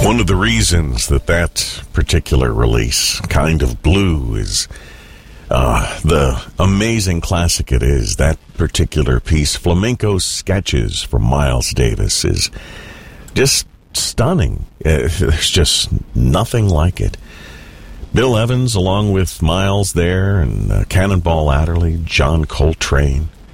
One of the reasons that particular release, Kind of Blue, is the amazing classic it is. That particular piece, Flamenco Sketches from Miles Davis, is just stunning. There's just nothing like it. Bill Evans, along with Miles there, and Cannonball Adderley, John Coltrane.